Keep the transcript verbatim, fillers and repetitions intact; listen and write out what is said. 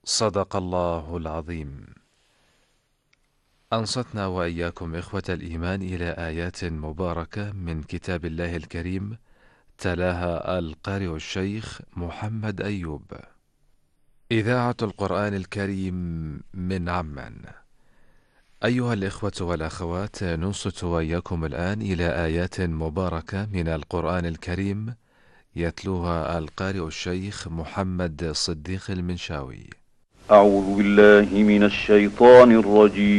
صدق الله العظيم. أنصتنا وإياكم إخوة الإيمان إلى آيات مباركة من كتاب الله الكريم، تلاها القارئ الشيخ محمد أيوب. إذاعة القرآن الكريم من عمان. أيها الإخوة والأخوات، ننصت وإياكم الآن إلى آيات مباركة من القرآن الكريم، يتلوها القارئ الشيخ محمد صديق المنشاوي. أعوذ بالله من الشيطان الرجيم